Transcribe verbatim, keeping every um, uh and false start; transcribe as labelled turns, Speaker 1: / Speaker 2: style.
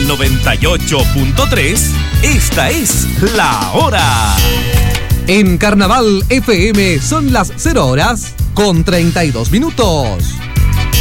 Speaker 1: el noventa y ocho punto tres, esta es La Hora.
Speaker 2: En Carnaval F M son las cero horas con treinta y dos minutos.